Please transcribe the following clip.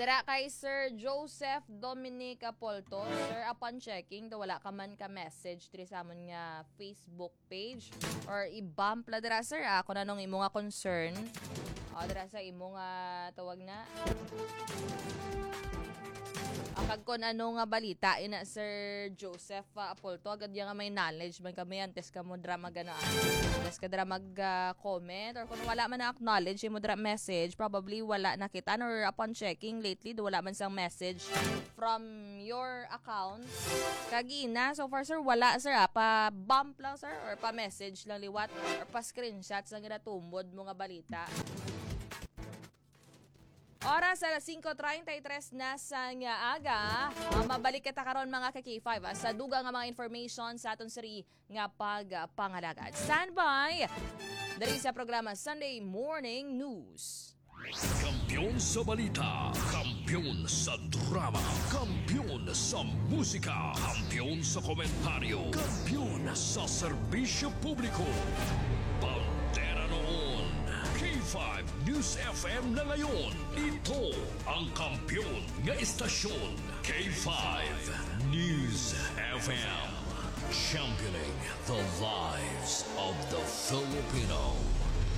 Sira kay Sir Joseph Dominic Apolto. Sir, upon checking, wala ka man ka message diri sa amon nga Facebook page or i-bump la dira sir. Ako na nung imo nga concern. O dira sa imo nga tawag na. Akag kon ano nga balita ina Sir Joseph Apolto agad nga may knowledge man kami antes ka mo dra magana antes ka dra mag comment or kung wala man na acknowledge mo dra message probably wala nakita or upon checking lately wala man sang message from your account kagina so far sir wala sir pa bump lang sir or pa message lang liwat or pa screenshots lang ginatumbod mo nga balita. Oras sa 5:33 na sa nga aga. Mabalik kita karon mga ka-K5 sa duga nga mga information sa aton siri nga pagpangalagad. Standby! Dali sa programa Sunday Morning News. Kampiyon sa balita, kampiyon sa drama, kampiyon sa musika, kampiyon sa komentaryo, kampiyon sa serbisyo publiko. Bandera noon, K5 News FM na ngayon. Ito ang kampiyon nga istasyon, K5 News FM. Championing the lives of the Filipino.